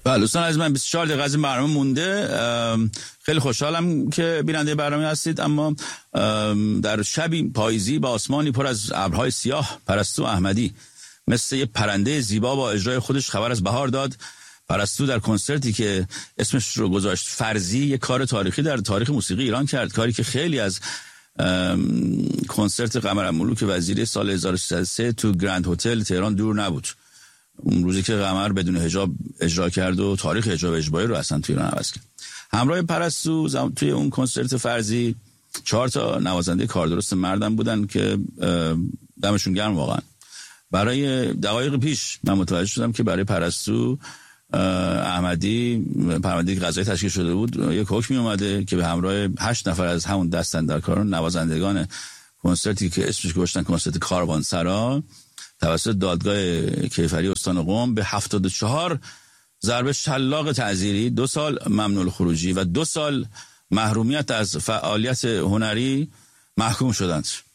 بله دوستان از من 24 دقیقه از برنامه مونده. خیلی خوشحالم که بیننده برنامه هستید. اما در شبی پاییزی با آسمانی پر از ابرهای سیاه، پرستو احمدی مثل یه پرنده زیبا با اجرای خودش خبر از بهار داد. پرستو در کنسرتی که اسمش رو گذاشت فرضی، یه کار تاریخی در تاریخ موسیقی ایران کرد، کاری که خیلی از کنسرت قمرالملوک وزیری سال 1303 تو گرند هتل تهران دور نبود. اون روزی که قمر بدون حجاب اجرا کرد و تاریخ حجاب اجباری رو اصلا توی ایران عوض کرد. همراه پرستو توی اون کنسرت فرضی 4 تا نوازنده کاردرست مردم بودن که دمشون گرم واقعا. برای دقایق پیش من متوجه شدم که برای پرستو احمدی پرونده قضایی تشکیل شده بود، یک حکمی اومده که به همراه 8 نفر از همون دستاندرکاران نوازندگان کنسرتی که اسمش گذاشتن کنسرت کاروانسرا توسط دادگاه کیفری استان قم به 74 ضربه شلاق تعزیری، 2 سال ممنوع الخروجی و 2 سال محرومیت از فعالیت هنری محکوم شدند.